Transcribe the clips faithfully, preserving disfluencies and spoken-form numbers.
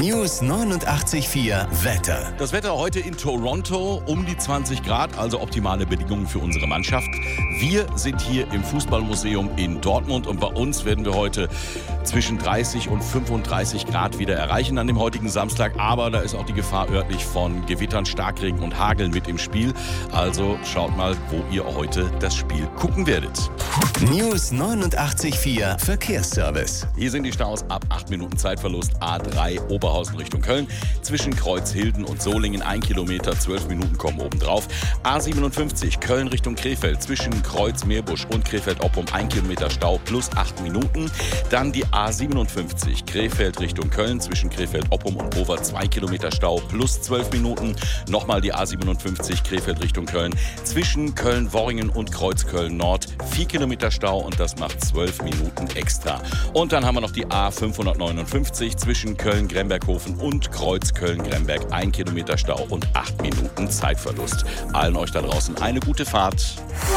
News neunundachtzig Komma vier Wetter. Das Wetter heute in Toronto um die zwanzig Grad, also optimale Bedingungen für unsere Mannschaft. Wir sind hier im Fußballmuseum in Dortmund und bei uns werden wir heute zwischen dreißig und fünfunddreißig Grad wieder erreichen an dem heutigen Samstag. Aber da ist auch die Gefahr örtlich von Gewittern, Starkregen und Hagel mit im Spiel. Also schaut mal, wo ihr heute das Spiel gucken werdet. News neunundachtzig Komma vier Verkehrsservice. Hier sind die Staus ab acht Minuten Zeitverlust. A drei Oberhausen Richtung Köln. Zwischen Kreuzhilden und Solingen ein Kilometer, zwölf Minuten kommen obendrauf. A siebenundfünfzig Köln Richtung Krefeld. Zwischen Kreuz Meerbusch und Krefeld-Oppum ein Kilometer Stau plus acht Minuten. Dann die A siebenundfünfzig Krefeld Richtung Köln. Zwischen Krefeld-Oppum und Over zwei Kilometer Stau plus zwölf Minuten. Nochmal die A siebenundfünfzig Krefeld Richtung Köln. Zwischen Köln-Worringen und Kreuzköln Nord vier Kilometer Stau und das macht zwölf Minuten extra. Und dann haben wir noch die A fünfhundertneunundfünfzig zwischen Köln-Gremberghofen und Kreuz-Köln-Gremberg ein Kilometer Stau und acht Minuten Zeitverlust. Allen euch da draußen eine gute Fahrt.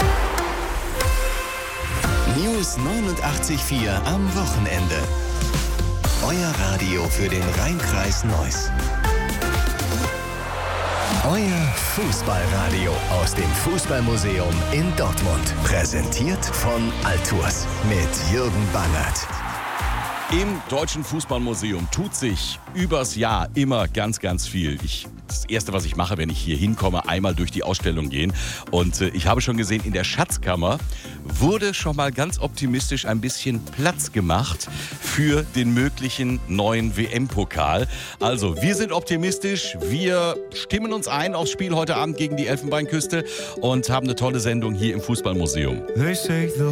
News neunundachtzig Komma vier am Wochenende. Euer Radio für den Rhein-Kreis Neuss. Euer Fußballradio aus dem Fußballmuseum in Dortmund. Präsentiert von Altours mit Jürgen Bannert. Im Deutschen Fußballmuseum tut sich übers Jahr immer ganz, ganz viel. Ich, das Erste, was ich mache, wenn ich hier hinkomme, einmal durch die Ausstellung gehen. Und äh, ich habe schon gesehen, in der Schatzkammer wurde schon mal ganz optimistisch ein bisschen Platz gemacht für den möglichen neuen W M-Pokal. Also, wir sind optimistisch. Wir stimmen uns ein aufs Spiel heute Abend gegen die Elfenbeinküste und haben eine tolle Sendung hier im Fußballmuseum. They say the